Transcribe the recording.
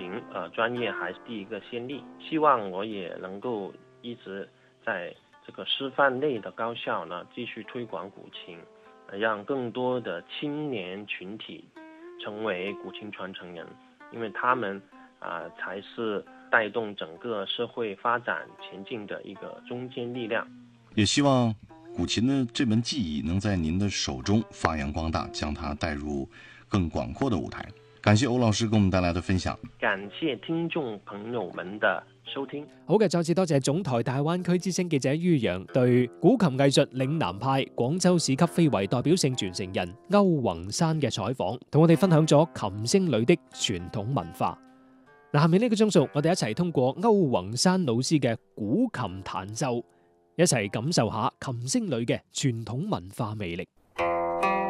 琴專業還是第一個先例，希望我也能夠一直在這個師範類的高校呢繼續推廣古琴，讓更多的青年群體成為古琴傳承人，因為他們才是帶動整個社會發展前進的一個中堅力量。 也希望古琴的這門技藝能在您的手中發揚光大，將它帶入更廣闊的舞台。感謝歐老師給我們帶來的分享， 感謝聽眾朋友們的收聽。 好嘅，再次多謝總台大灣區之聲記者于洋對古琴藝術嶺南派廣州市級非遺代表性傳承人歐宏山嘅採訪，同我哋分享咗琴聲裏的傳統文化。下面呢個鐘數，我哋一齊通過歐宏山老師嘅古琴彈奏，一齊感受下琴聲裏嘅傳統文化魅力。